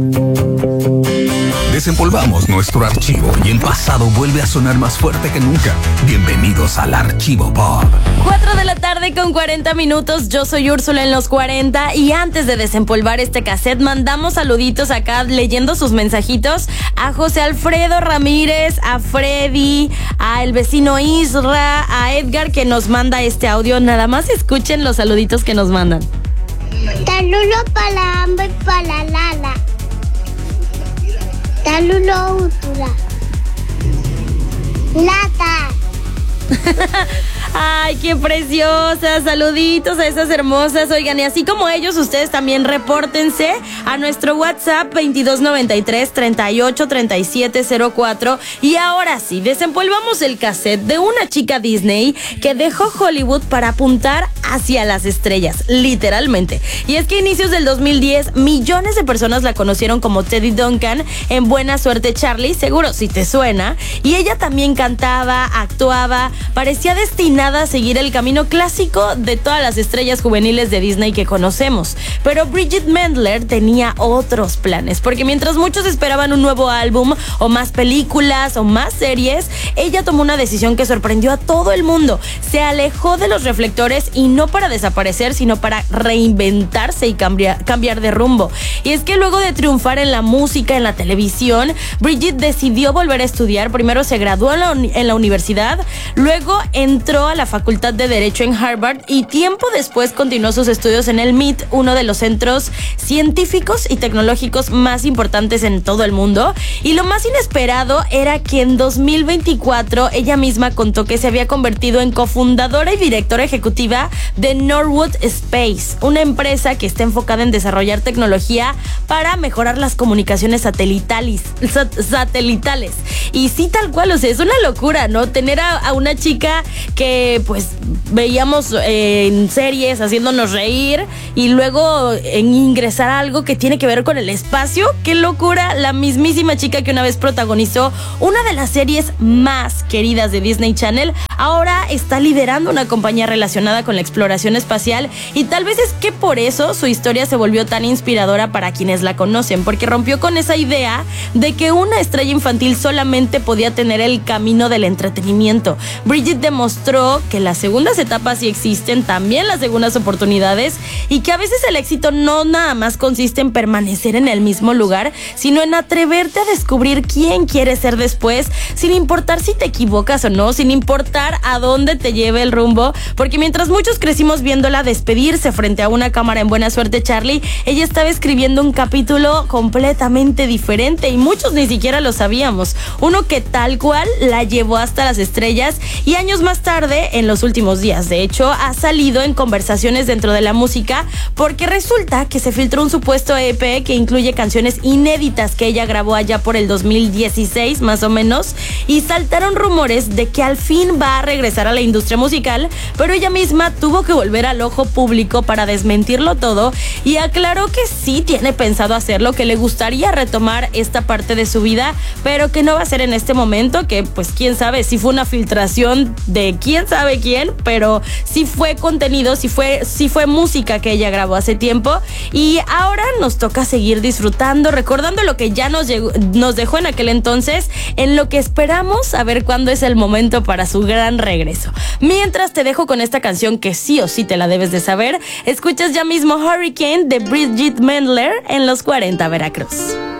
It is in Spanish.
Desempolvamos nuestro archivo y el pasado vuelve a sonar más fuerte que nunca. Bienvenidos al Archivo Pop. 4:40 p.m. Yo soy Úrsula en los 40 y antes de desempolvar este cassette mandamos saluditos acá leyendo sus mensajitos a José Alfredo Ramírez, a Freddy, a el vecino Isra, a Edgar que nos manda este audio. Nada más escuchen los saluditos que nos mandan. Talulo para Amba y para Lala. Talulo Úrsula. Lata. Ay, qué preciosa. Saluditos a esas hermosas. Oigan, y así como ellos, ustedes también repórtense a nuestro WhatsApp 2293 38 37 04. Y ahora sí, desempolvamos el cassette de una chica Disney que dejó Hollywood para apuntar hacia las estrellas, literalmente. Y es que a inicios del 2010, millones de personas la conocieron como Teddy Duncan en Buena Suerte Charlie, seguro si te suena. Y ella también cantaba, actuaba, parecía destinada a seguir el camino clásico de todas las estrellas juveniles de Disney que conocemos. Pero Bridget Mendler tenía otros planes, porque mientras muchos esperaban un nuevo álbum, o más películas, o más series, ella tomó una decisión que sorprendió a todo el mundo. Se alejó de los reflectores y no para desaparecer, sino para reinventarse y cambiar de rumbo. Y es que luego de triunfar en la música, en la televisión, Bridget decidió volver a estudiar. Primero se graduó en la universidad, luego entró a la Facultad de Derecho en Harvard y tiempo después continuó sus estudios en el MIT, uno de los centros científicos y tecnológicos más importantes en todo el mundo. Y lo más inesperado era que en 2024 ella misma contó que se había convertido en cofundadora y directora ejecutiva de Norwood Space, una empresa que está enfocada en desarrollar tecnología para mejorar las comunicaciones satelitales. Y sí, tal cual, o sea, es una locura, ¿no? Tener a una chica que pues veíamos en series haciéndonos reír y luego en ingresar a algo que tiene que ver con el espacio. ¡Qué locura! La mismísima chica que una vez protagonizó una de las series más queridas de Disney Channel ahora está liderando una compañía relacionada con la exploración espacial, y tal vez es que por eso su historia se volvió tan inspiradora para quienes la conocen, porque rompió con esa idea de que una estrella infantil solamente podía tener el camino del entretenimiento. Bridget demostró que las segundas etapas sí existen, también las segundas oportunidades, y que a veces el éxito no nada más consiste en permanecer en el mismo lugar, sino en atreverte a descubrir quién quieres ser después, sin importar si te equivocas o no, sin importar a dónde te lleve el rumbo, porque mientras muchos crecimos viéndola despedirse frente a una cámara en Buena Suerte Charlie, ella estaba escribiendo un capítulo completamente diferente y muchos ni siquiera lo sabíamos, uno que tal cual la llevó hasta las estrellas. Y años más tarde, en los últimos días, de hecho, ha salido en conversaciones dentro de la música, porque resulta que se filtró un supuesto EP que incluye canciones inéditas que ella grabó allá por el 2016 más o menos, y saltaron rumores de que al fin va a regresar a la industria musical, pero ella misma tuvo que volver al ojo público para desmentirlo todo y aclaró que sí tiene pensado hacerlo, que le gustaría retomar esta parte de su vida, pero que no va a ser en este momento, que pues quién sabe si fue una filtración de quién sabe quién, pero sí fue contenido, sí fue música que ella grabó hace tiempo, y ahora nos toca seguir disfrutando, recordando lo que ya nos dejó en aquel entonces, en lo que esperamos a ver cuándo es el momento para su gran regreso. Mientras te dejo con esta canción que sí o sí te la debes de saber, escuchas ya mismo Hurricane de Bridget Mendler en los 40 Veracruz.